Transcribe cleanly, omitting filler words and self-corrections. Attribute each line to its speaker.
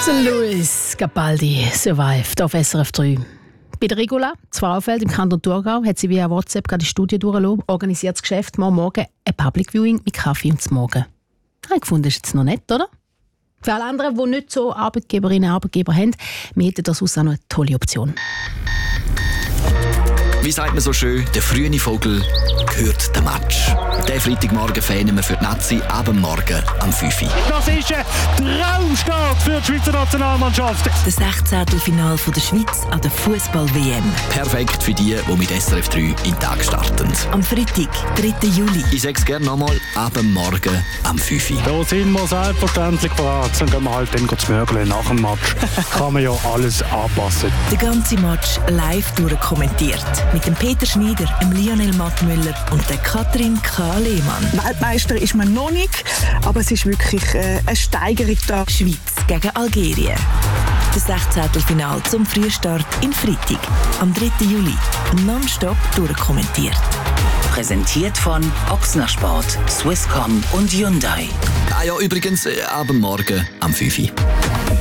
Speaker 1: Luis Capaldi survived auf SRF 3. Bei der Regula, Frauenfeld im Kanton Thurgau, hat sie via WhatsApp gerade die Studie durchgelassen, organisiert das Geschäft, morgen ein Public Viewing mit Kaffee und Morgen. Ich gefunden, das ist jetzt noch nett, oder? Für alle anderen, die nicht so Arbeitgeberinnen und Arbeitgeber haben, wir hätten das auch noch eine tolle Option.
Speaker 2: Wie sagt man so schön, der frühe Vogel hört den Match. Den Freitagmorgen fähnen wir für die Nazi ab Morgen am 5 Uhr.
Speaker 3: Das ist ein Traumstart für die Schweizer Nationalmannschaft.
Speaker 4: Das 16. Finale der Schweiz an der Fußball-WM.
Speaker 2: Perfekt für die mit SRF 3 in den Tag starten.
Speaker 4: Am Freitag, 3. Juli.
Speaker 2: Ich sage es gerne nochmal, ab Morgen am 5 Uhr.
Speaker 3: Da sind wir selbstverständlich bereit. Dann gehen wir halt dann zu Mörgeln nach dem Match. Kann man ja alles anpassen.
Speaker 4: Der ganze Match live durchkommentiert. Mit dem Peter Schneider, dem Lionel Mattmüller und der Katrin K. Lehmann.
Speaker 5: Weltmeister ist man noch nicht, aber es ist wirklich eine Steigerung da.
Speaker 4: Schweiz gegen Algerien. Das 16. Finale zum Frühstart in Freitag, am 3. Juli. Nonstop durchkommentiert.
Speaker 6: Präsentiert von Ochsner Sport, Swisscom und Hyundai.
Speaker 2: Ah ja, übrigens, ab Morgen am 5 Uhr.